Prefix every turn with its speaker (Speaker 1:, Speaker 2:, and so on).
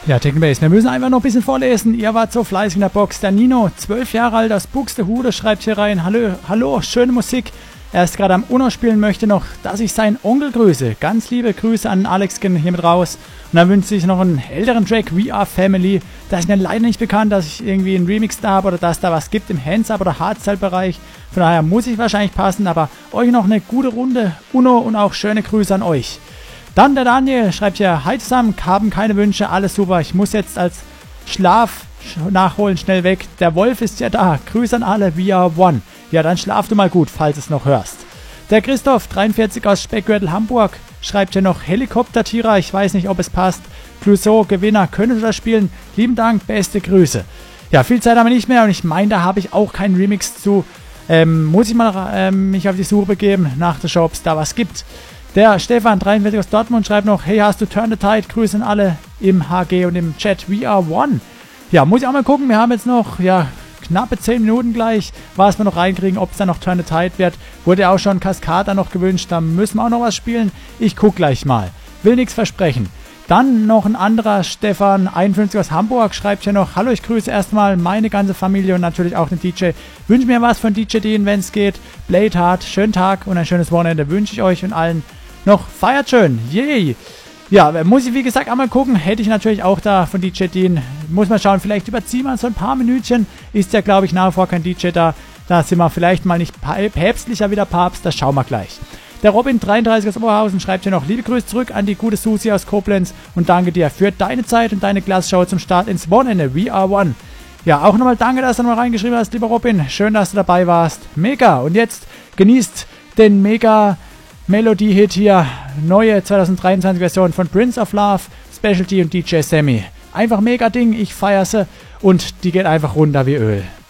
Speaker 1: Ja, Technobase, wir müssen einfach noch ein bisschen vorlesen. Ihr wart so fleißig in der Box. Der Nino, 12 Jahre alt aus Buxtehude, schreibt hier rein. Hallo, schöne Musik. Er ist gerade am Uno spielen, möchte noch, dass ich seinen Onkel grüße. Ganz liebe Grüße an Alex, gehen hier mit raus. Und dann wünscht sich noch einen älteren Track, We Are Family. Da ist mir leider nicht bekannt, dass ich irgendwie einen Remix da habe oder dass da was gibt im Hands-Up- oder Hardstyle-Bereich. Von daher muss ich wahrscheinlich passen, aber euch noch eine gute Runde Uno und auch schöne Grüße an euch. Dann der Daniel schreibt hier, hi zusammen, haben keine Wünsche, alles super. Ich muss jetzt als Schlaf nachholen, schnell weg. Der Wolf ist ja da. Grüße an alle, we are one. Ja, dann schlaf du mal gut, falls es noch hörst. Der Christoph, 43 aus Speckgürtel, Hamburg, schreibt hier noch Helikoptertierer. Ich weiß nicht, ob es passt. Clouseau, Gewinner, können wir das spielen? Lieben Dank, beste Grüße. Ja, viel Zeit haben wir nicht mehr und ich meine, da habe ich auch keinen Remix zu. Muss ich mal mich auf die Suche begeben nach den Shops, da was gibt. Der Stefan, 43 aus Dortmund, schreibt noch, hey, hast du Turn the Tide? Grüße an alle im HG und im Chat. We are one. Ja, muss ich auch mal gucken. Wir haben jetzt noch, knappe 10 Minuten gleich, was wir noch reinkriegen, ob es dann noch Turn the Tide wird. Wurde ja auch schon Cascada noch gewünscht, da müssen wir auch noch was spielen. Ich guck gleich mal. Will nichts versprechen. Dann noch ein anderer Stefan, 51 aus Hamburg, schreibt hier noch, hallo, ich grüße erstmal meine ganze Familie und natürlich auch den DJ. Wünsche mir was von DJ Dean, wenn es geht. Blade Hard, schönen Tag und ein schönes Wochenende wünsche ich euch und allen noch. Feiert schön, yay! Ja, muss ich wie gesagt einmal gucken, hätte ich natürlich auch da von DJ Dean. Muss man schauen, vielleicht überziehen wir so ein paar Minütchen. Ist ja, glaube ich, nach wie vor kein DJ da. Da sind wir vielleicht mal nicht päpstlicher wie der Papst, das schauen wir gleich. Der Robin, 33 aus Oberhausen, schreibt hier noch, liebe Grüße zurück an die gute Susi aus Koblenz und danke dir für deine Zeit und deine Klassenshow zum Start ins Wochenende. We are one. Ja, auch nochmal danke, dass du nochmal reingeschrieben hast, lieber Robin. Schön, dass du dabei warst. Mega. Und jetzt genießt den mega Melodie-Hit hier. Neue 2023 Version von Prince of Love, Specialty und DJ Sammy. Einfach mega Ding, ich feiere sie und die geht einfach runter wie Öl.